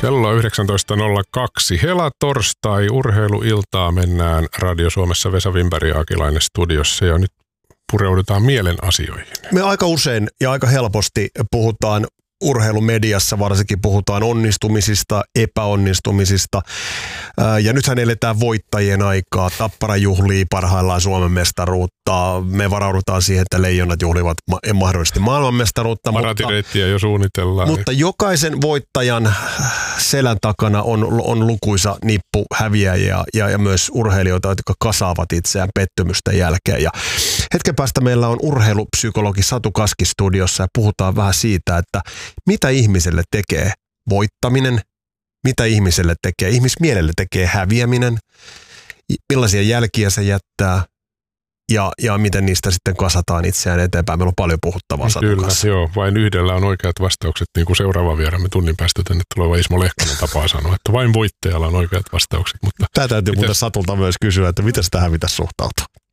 Kello 19.02. Hela-torstai, urheiluiltaa mennään Radio Suomessa Vesa Wimperi-Aakilainen studiossa ja nyt pureudutaan mielen asioihin. Me aika usein ja aika helposti puhutaan urheilumediassa, varsinkin puhutaan onnistumisista, epäonnistumisista. Ja nythän eletään voittajien aikaa. Tappara juhlii parhaillaan Suomen mestaruutta. Me varaudutaan siihen, että Leijonat juhlivat mahdollisesti maailmanmestaruutta. Maratireittiä jo suunnitellaan. Mutta jokaisen voittajan selän takana on lukuisa nippu häviäjiä ja myös urheilijoita, jotka kasaavat itseään pettymysten jälkeen. Ja hetken päästä meillä on urheilupsykologi Satu Kaski studiossa ja puhutaan vähän siitä, että mitä ihmiselle tekee voittaminen, mitä ihmismielelle tekee häviäminen, millaisia jälkiä se jättää ja miten niistä sitten kasataan itseään eteenpäin. Meillä on paljon puhuttavaa Satun kanssa. Kyllä, joo. Vain yhdellä on oikeat vastaukset, niin kuin seuraava vieraamme tunnin päästä tänne tuleva Ismo Lehkonen tapaa sanoa, että vain voittajalla on oikeat vastaukset. Mutta tämä täytyy muuten Satulta myös kysyä, että miten tähän pitäisi suhtautua?